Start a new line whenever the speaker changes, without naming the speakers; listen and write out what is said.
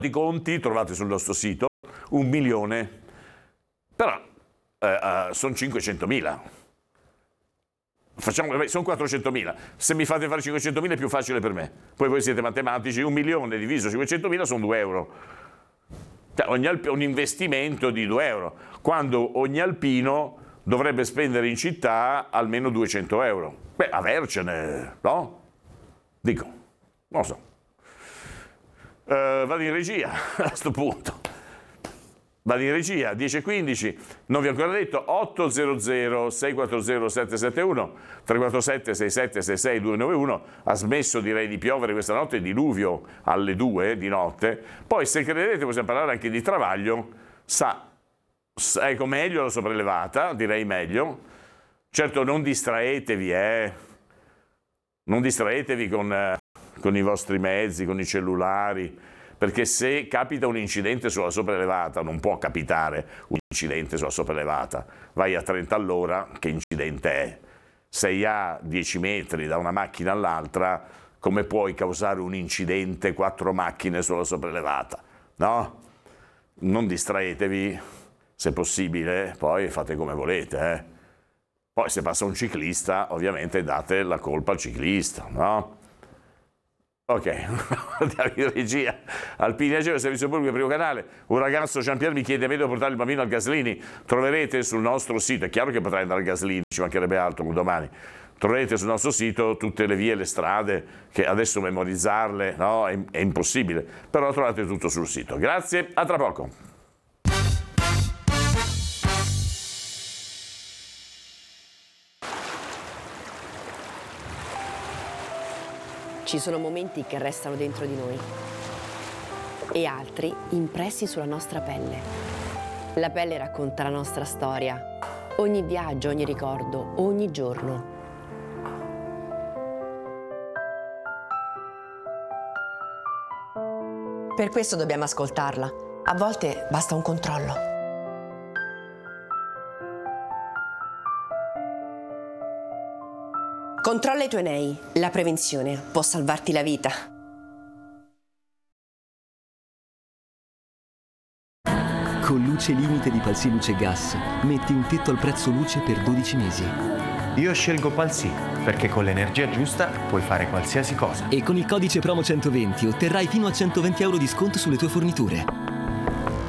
di conti, trovate sul nostro sito 1 milione, però sono 500.000. Sono 400.000. Se mi fate fare 500.000 è più facile per me. Poi voi siete matematici, 1 milione diviso 500.000 sono 2 euro. Cioè, un investimento di 2 euro, quando ogni alpino dovrebbe spendere in città almeno 200 euro. Beh, avercene, no? Dico, non lo so. Vado in regia a questo punto. Vado in regia, 10:15, non vi ho ancora detto, 800-640-771, 347-6766-291, ha smesso direi di piovere questa notte, diluvio alle 2 di notte, poi se credete possiamo parlare anche di Travaglio, ecco meglio la sopraelevata, direi meglio, certo non distraetevi, non distraetevi con i vostri mezzi, con i cellulari, perché se capita un incidente sulla sopraelevata, non può capitare un incidente sulla sopraelevata, vai a 30 all'ora, che incidente è? Sei a 10 metri da una macchina all'altra, come puoi causare un incidente 4 macchine sulla sopraelevata? No? Non distraetevi, se possibile, poi fate come volete. Poi se passa un ciclista, ovviamente date la colpa al ciclista, no? Ok, andiamo in regia. Alpini Ageo, servizio pubblico, primo canale. Un ragazzo, Jean-Pierre, mi chiede: devo portare il bambino al Gaslini? Troverete sul nostro sito, è chiaro che potrai andare al Gaslini, ci mancherebbe altro domani. Troverete sul nostro sito tutte le vie, le strade, che adesso memorizzarle, no, è impossibile, però trovate tutto sul sito. Grazie, a tra poco.
Ci sono momenti che restano dentro di noi e altri impressi sulla nostra pelle. La pelle racconta la nostra storia, ogni viaggio, ogni ricordo, ogni giorno. Per questo dobbiamo ascoltarla. A volte basta un controllo. Controlla i tuoi nei. La prevenzione può salvarti la vita.
Con Luce Limite di Palsy Luce Gas metti un tetto al prezzo luce per 12 mesi.
Io scelgo Palsy perché con l'energia giusta puoi fare qualsiasi cosa.
E con il codice promo 120 otterrai fino a 120 euro di sconto sulle tue forniture.